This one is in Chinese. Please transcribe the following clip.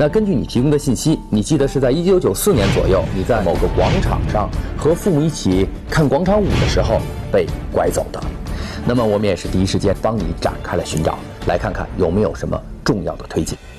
那根据你提供的信息，你记得是在1994年左右，你在某个广场上和父母一起看广场舞的时候被拐走的。那么我们也是第一时间帮你展开了寻找，来看看有没有什么重要的推进。